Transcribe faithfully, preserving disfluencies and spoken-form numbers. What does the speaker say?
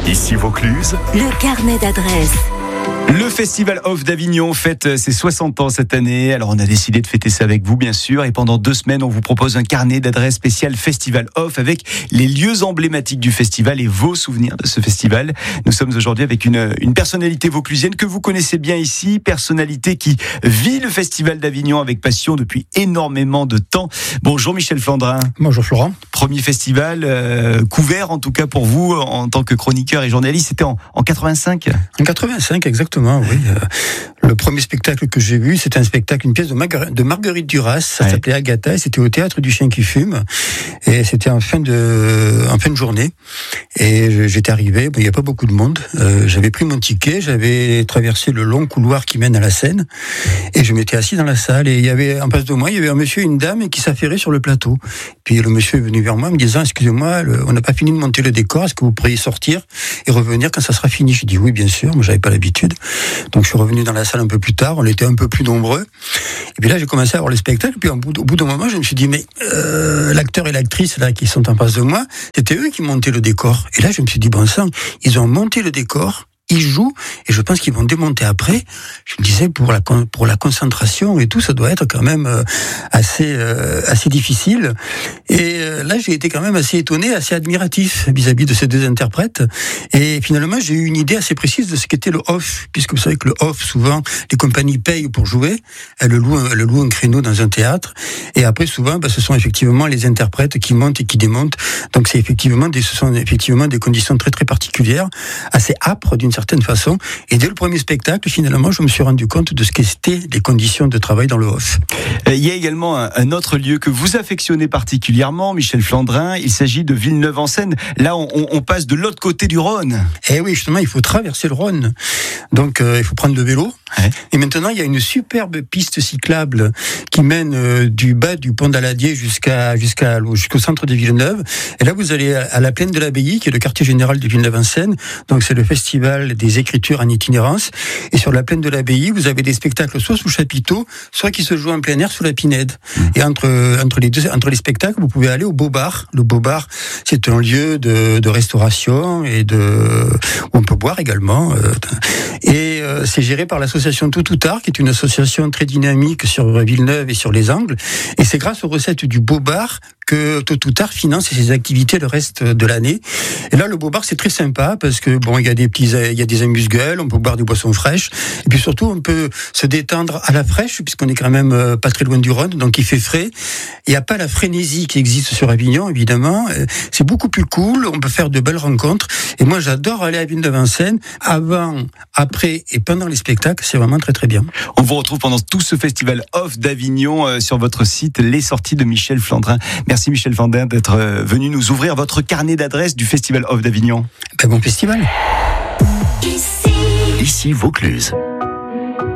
Ici Vaucluse, le carnet d'adresses. Le Festival Off d'Avignon fête ses soixante ans cette année. Alors on a décidé de fêter ça avec vous bien sûr. Et pendant deux semaines, on vous propose un carnet d'adresses spécial Festival Off avec les lieux emblématiques du festival et vos souvenirs de ce festival. Nous sommes aujourd'hui avec une, une personnalité vauclusienne que vous connaissez bien ici. Personnalité qui vit le Festival d'Avignon avec passion depuis énormément de temps. Bonjour Michel Flandrin. Bonjour Florent. Premier festival euh, couvert en tout cas pour vous en tant que chroniqueur et journaliste. C'était en, en quatre-vingt-cinq En quatre-vingt-cinq, exactement, oui. Euh, le premier spectacle que j'ai vu, c'était un spectacle, une pièce de, Marguer- de Marguerite Duras. Ça ouais. s'appelait Agatha, et c'était au Théâtre du Chien qui fume. Et c'était en fin de, en fin de journée. Et j'étais arrivé, bon, il n'y a pas beaucoup de monde. Euh, j'avais pris mon ticket, j'avais traversé le long couloir qui mène à la scène. Et je m'étais assis dans la salle. Et il y avait, en face de moi, il y avait un monsieur et une dame qui s'affairaient sur le plateau. Puis le monsieur est venu vers moi, me disant, excusez-moi, le, on n'a pas fini de monter le décor. Est-ce que vous pourriez sortir et revenir quand ça sera fini? J'ai dit oui, bien sûr. Moi, j'avais pas l'habitude. Donc, je suis revenu dans la salle un peu plus tard. On était un peu plus nombreux. Et puis là, j'ai commencé à voir le spectacle. Puis, au bout, au bout d'un moment, je me suis dit, mais euh, l'acteur et l'actrice là qui sont en face de moi, c'était eux qui montaient le décor. Et là, je me suis dit, bon sang, ils ont monté le décor. Ils jouent, et je pense qu'ils vont démonter après. Je me disais, pour la, pour la concentration et tout, ça doit être quand même assez, euh, assez difficile. Et euh, là, j'ai été quand même assez étonné, assez admiratif vis-à-vis de ces deux interprètes. Et finalement, j'ai eu une idée assez précise de ce qu'était le off, puisque vous savez que le off, souvent, les compagnies payent pour jouer. Elles louent, elles louent un créneau dans un théâtre. Et après, souvent, bah, ce sont effectivement les interprètes qui montent et qui démontent. Donc, c'est effectivement des, ce sont effectivement des conditions très, très particulières, assez âpres d'une certaine façon. Et dès le premier spectacle, finalement, je me suis rendu compte de ce qu'étaient les conditions de travail dans le off. Il y a également un, un autre lieu que vous affectionnez particulièrement, Michel Flandrin. Il s'agit de Villeneuve-en-Seine. Là, on, on passe de l'autre côté du Rhône. Eh oui, justement, il faut traverser le Rhône. Donc, euh, il faut prendre le vélo. Ouais. Et maintenant, il y a une superbe piste cyclable qui mène euh, du bas du pont d'Aladier jusqu'à, jusqu'à, jusqu'au centre de Villeneuve. Et là, vous allez à, à la plaine de l'Abbaye, qui est le quartier général de Villeneuve-en-Seine. Donc, c'est le festival des écritures en itinérance. Et sur la plaine de l'Abbaye, vous avez des spectacles soit sous chapiteau, soit qui se jouent en plein air sous la Pinède. Et entre, entre les deux, entre les spectacles, vous pouvez aller au Beau Bar. Le Beau Bar, c'est un lieu de, de restauration et de, où on peut boire également. Et euh, c'est géré par l'association Tout ou Tard, qui est une association très dynamique sur Villeneuve et sur les Angles. Et c'est grâce aux recettes du Beau Bar que Tout ou Tard finance ses activités le reste de l'année. Et là, le Beau Bar, c'est très sympa parce que bon, il y a des petits, il y a des amuse-gueules, on peut boire des boissons fraîches, et puis surtout, on peut se détendre à la fraîche puisqu'on est quand même pas très loin du Rhône, donc il fait frais. Il n'y a pas la frénésie qui existe sur Avignon, évidemment. C'est beaucoup plus cool. On peut faire de belles rencontres. Et moi, j'adore aller à Villeneuve-en-Seine avant, après et pendant les spectacles. C'est vraiment très très bien. On vous retrouve pendant tout ce festival Off d'Avignon euh, sur votre site Les Sorties de Michel Flandrin. Merci Michel Flandrin d'être euh, venu nous ouvrir votre carnet d'adresses du festival Off d'Avignon. Ben bon festival. Ici, Ici Vaucluse.